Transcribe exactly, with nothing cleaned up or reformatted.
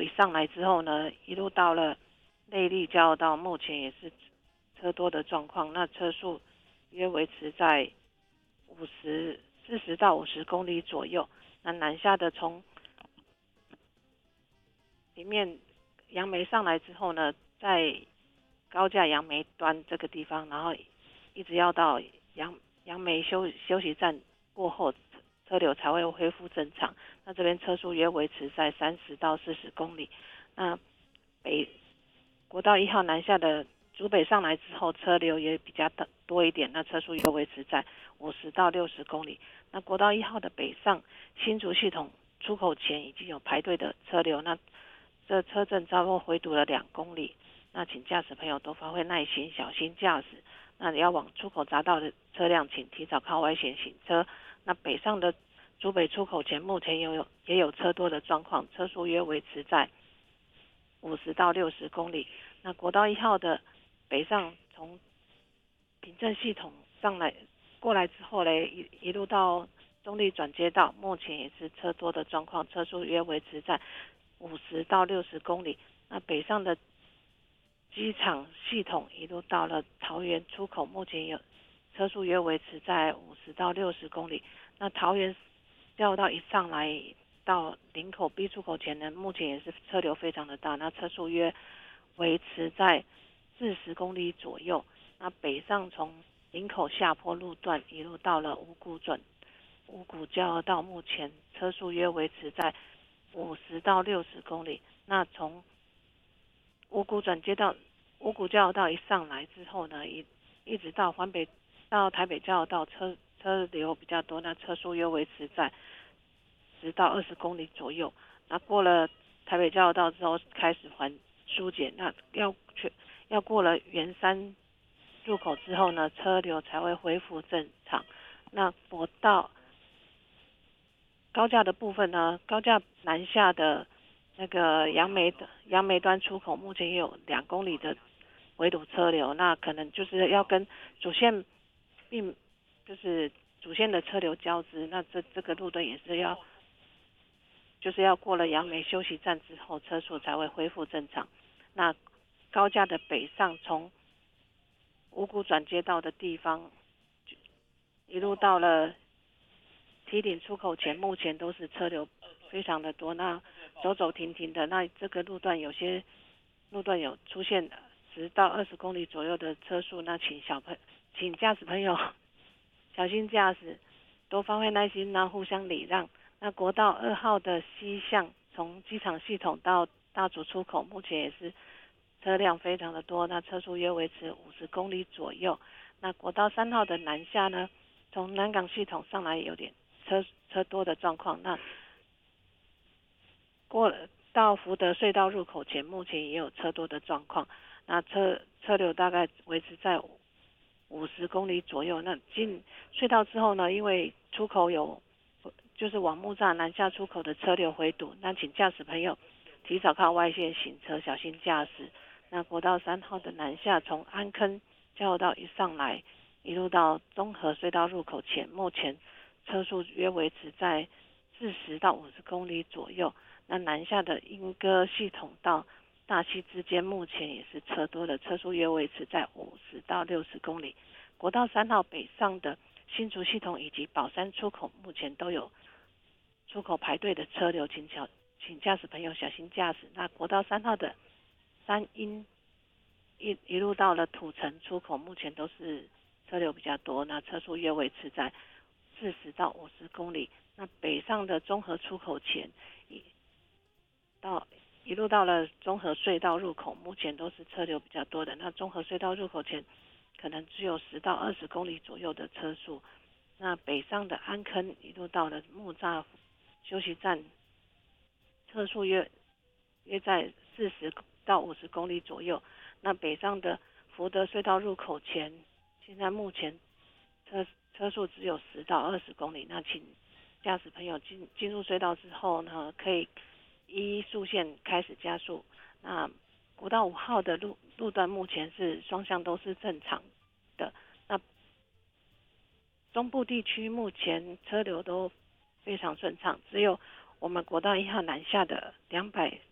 口一上来之后呢，一路到了内壢交流道，目前也是车多的状况，那车速约维持在五十四十到五十公里左右。那南下的从里面杨梅上来之后呢，在高架杨梅端这个地方，然后一直要到杨杨梅休休息站过后，车流才会恢复正常。那这边车速约维持在三十到四十公里。那北国道一号南下的竹北上来之后，车流也比较多一点，那车速约维持在五十到六十公里。那国道一号的北上新竹系统出口前已经有排队的车流，那这车阵差不多回堵了两公里。那请驾驶朋友多发挥耐心，小心驾驶。那你要往出口匝道的车辆，请提早靠外线行车。那北上的竹北出口前，目前也有也有车多的状况，车速约维持在五十到六十公里。那国道一号的北上从平镇系统上来过来之后嘞，一一路到中立转接道，目前也是车多的状况，车速约维持在五十到六十公里。那北上的机场系统一路到了桃园出口，目前有车速约维持在五十到六十公里。那桃园交流道一上来到林口 B 出口前呢，目前也是车流非常的大，那车速约维持在四十公里左右。那北上从林口下坡路段一路到了五股转五股交流道，目前车速约维持在五十到六十公里。那从五股转接到五股交流道一上来之后呢，一一直到环北到台北交流道车车流比较多，那车速约维持在十到二十公里左右。那过了台北交流道之后，开始缓疏解，那要去要过了圆山入口之后呢，车流才会恢复正常。那国道高架的部分呢，高架南下的那个杨梅杨梅端出口，目前也有两公里的围堵车流，那可能就是要跟主线并就是主线的车流交织，那这这个路段也是要就是要过了杨梅休息站之后，车速才会恢复正常。那高架的北上从五股转接道的地方，一路到了堤顶出口前，目前都是车流非常的多，那走走停停的，那这个路段有些路段有出现十到二十公里左右的车速，那请小朋请驾驶朋友小心驾驶，多发挥耐心，那互相礼让。那国道二号的西向从机场系统到大竹出口，目前也是车辆非常的多，那车速约维持五十公里左右。那国道三号的南下呢，从南港系统上来有点车车多的状况，那过了到福德隧道入口前，目前也有车多的状况，那车车流大概维持在五十公里左右。那进隧道之后呢，因为出口有就是往木栅南下出口的车流回堵，那请驾驶朋友提早靠外线行车，小心驾驶。那国道三号的南下从安坑交流道一上来，一路到中和隧道入口前，目前车速约维持在四十到五十公里左右。那南下的莺歌系统到大溪之间，目前也是车多的，车速约维持在五十到六十公里。国道三号北上的新竹系统以及宝山出口，目前都有出口排队的车流，请小请驾驶朋友小心驾驶。那国道三号的三阴一一路到了土城出口，目前都是车流比较多，那车速约维持在四十到五十公里。那北上的中和出口前，一到一路到了中和隧道入口，目前都是车流比较多的。那中和隧道入口前可能只有十到二十公里左右的车速。那北上的安坑一路到了木栅休息站，车速约约在四十到五十公里左右。那北上的福德隧道入口前，现在目前车车速只有十到二十公里。那请驾驶朋友进进入隧道之后呢，可以依速线开始加速。那国道五号的路路段目前是双向都是正常的。那中部地区目前车流都非常顺畅，只有我们国道一号南下的两百